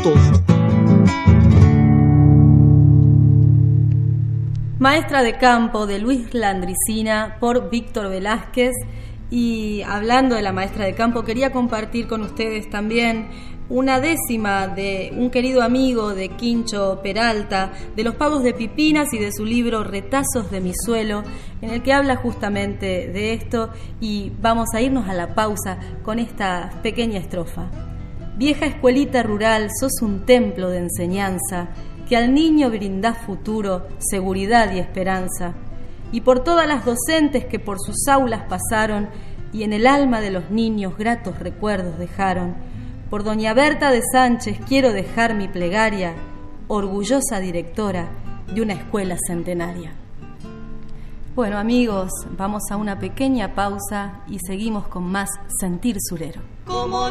juntos. Maestra de campo de Luis Landricina por Víctor Velázquez. Y hablando de la maestra de campo, quería compartir con ustedes también una décima de un querido amigo de Quincho Peralta, de Los Pavos de Pipinas y de su libro Retazos de mi suelo, en el que habla justamente de esto, y vamos a irnos a la pausa con esta pequeña estrofa. Vieja escuelita rural, sos un templo de enseñanza, que al niño brindás futuro, seguridad y esperanza. Y por todas las docentes que por sus aulas pasaron y en el alma de los niños gratos recuerdos dejaron, por doña Berta de Sánchez quiero dejar mi plegaria, orgullosa directora de una escuela centenaria. Bueno, amigos, vamos a una pequeña pausa y seguimos con más Sentir Surero. Como